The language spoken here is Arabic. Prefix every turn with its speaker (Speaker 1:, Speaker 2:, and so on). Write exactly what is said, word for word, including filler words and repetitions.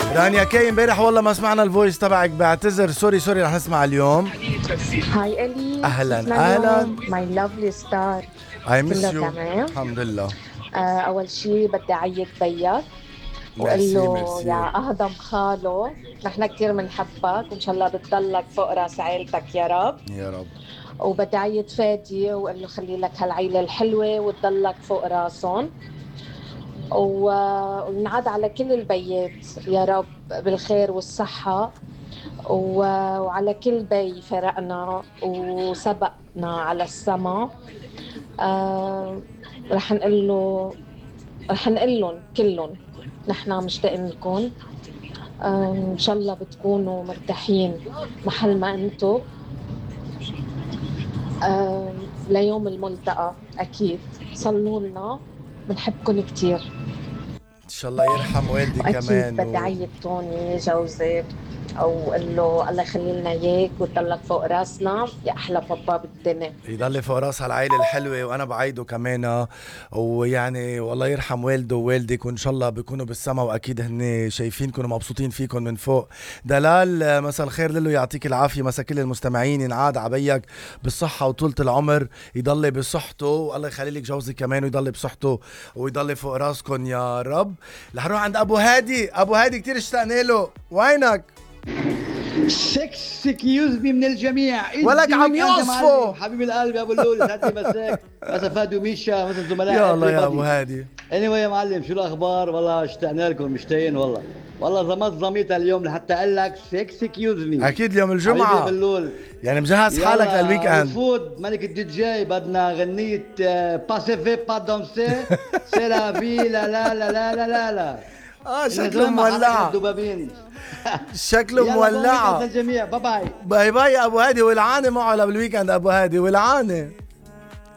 Speaker 1: رانيا كي امبارح والله ما سمعنا الفويس تبعك، بعتذر، سوري سوري رح نسمع اليوم.
Speaker 2: هاي الي،
Speaker 1: اهلا اهلا.
Speaker 2: ماي لافلي ستار.
Speaker 1: اي مس
Speaker 2: كله
Speaker 1: يو.
Speaker 2: تمام.
Speaker 1: الحمد لله.
Speaker 2: آه اول شي بدي اعيد بيك وقول
Speaker 1: ميرسي
Speaker 2: له
Speaker 1: ميرسي.
Speaker 2: يا اهضم خاله، نحن كثير بنحبك وان شاء الله بتضلك فوق راس عيلتك يا رب.
Speaker 1: يا رب.
Speaker 2: وبدي اعيد فادي وقول له خلي لك هالعيله الحلوه وتضلك فوق راسهم. و- ونعاد على كل البيات يا رب بالخير والصحه. و- وعلى كل بي فرقنا وسبقنا على السما. آه رح نقول له، رح نقول لهم كلهم نحن مشتاقين لكم. آه ان شاء الله بتكونوا مرتاحين محل ما انتم. آه ليوم الملتقى اكيد صلوا لنا، بنحبكم كثير.
Speaker 1: ان شاء الله يرحم والدي
Speaker 2: واكيد
Speaker 1: كمان
Speaker 2: بدي
Speaker 1: و...
Speaker 2: اعيد توني جوزي او اقول له الله يخلي لنا اياك وتضلك فوق راسنا يا احلى بابا بالدنيا.
Speaker 1: يضل فوق راس هالعائلة الحلوة، وانا بعيده كمان. ويعني والله يرحم والده ووالدك، وان شاء الله بيكونوا بالسما، واكيد هن شايفينكم ومبسوطين فيكم من فوق. دلال مساء الخير لله، يعطيك العافية. مساء كل المستمعين، ينعاد عبيك بالصحة وطولة العمر، يضل بصحته، والله يخلي لك جوزك كمان ويضل بصحته ويضل فوق راسكم يا رب. رح نروح عند ابو هادي. ابو هادي كتير اشتقنا له، وينك؟
Speaker 3: سكس كيوزبي من الجميع.
Speaker 1: ولك عم يوصفه
Speaker 3: حبيب القلب يا ابو اللول، سعدي مساك. مسا فادي وميشا، مسا الزملاء.
Speaker 1: يا الله يا ابو هادي.
Speaker 3: anyway يا معلم، شو الاخبار؟ والله اشتقنا لكم، مشتاقين والله. والله زمت زميتها اليوم لحتى اقول لك سكس كيوزمي.
Speaker 1: اكيد اليوم الجمعه
Speaker 3: حبيبي اللول،
Speaker 1: يعني مجهز حالك للويك اند.
Speaker 3: فود ملك الدي جي، بدنا غنية باسيفي با دونسي سي لا في لا لا لا لا لا لا لا.
Speaker 1: اه شكله مولعه.
Speaker 3: الدبابين
Speaker 1: شكله مولعه.
Speaker 3: الجميع. باي باي.
Speaker 1: باي باي يا ابو هادي، والعانه معه بالويكند ابو هادي، والعانه.